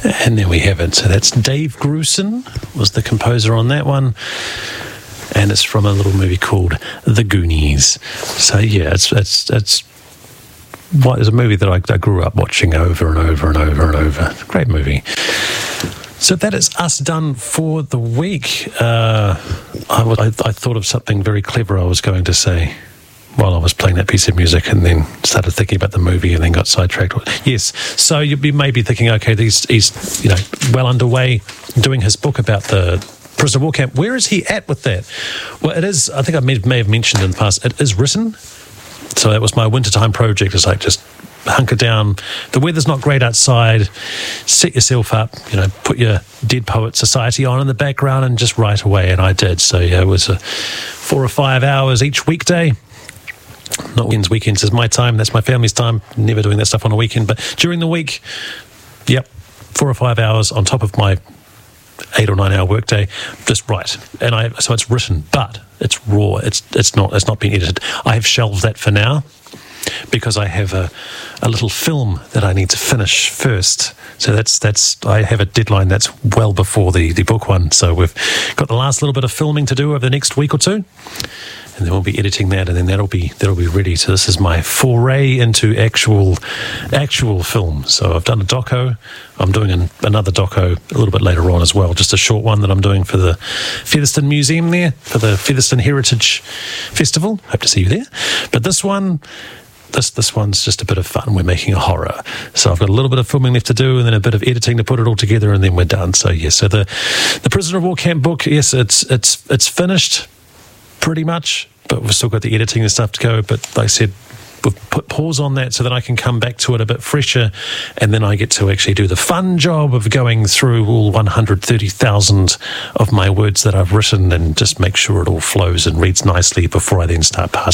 And there we have it. So that's Dave Grusin was the composer on that one. And it's from a little movie called The Goonies. So yeah, it's a movie that I grew up watching over and over and over and over. Great movie. So that is us done for the week. I thought of something very clever I was going to say while I was playing that piece of music, and then started thinking about the movie and then got sidetracked. Yes, so you may be thinking, okay, he's well underway doing his book about the prisoner of war camp. Where is he at with that? Well, it is, I think I may have mentioned in the past, it is written. So that was my wintertime project. It's like just hunker down. The weather's not great outside. Set yourself up, put your Dead Poet Society on in the background and just write away. And I did. So yeah, it was 4 or 5 hours each weekday. Not weekends is my time. That's my family's time. Never doing that stuff on a weekend. But during the week, 4 or 5 hours on top of my 8 or 9 hour workday, just write. And so it's written, but it's raw. It's not been edited. I have shelved that for now because I have a little film that I need to finish first. So that's I have a deadline that's well before the book one. So we've got the last little bit of filming to do over the next week or two. And then we'll be editing that, and then that'll be ready. So this is my foray into actual film. So I've done a doco. I'm doing another doco a little bit later on as well, just a short one that I'm doing for the Featherston Museum there, for the Featherston Heritage Festival. Hope to see you there. But this one, this one's just a bit of fun. We're making a horror. So I've got a little bit of filming left to do, and then a bit of editing to put it all together, and then we're done. So yes, so the Prisoner of War Camp book, yes, it's finished. Pretty much, but we've still got the editing and stuff to go. But like I said, we've put pause on that so that I can come back to it a bit fresher, and then I get to actually do the fun job of going through all 130,000 of my words that I've written and just make sure it all flows and reads nicely before I then start passing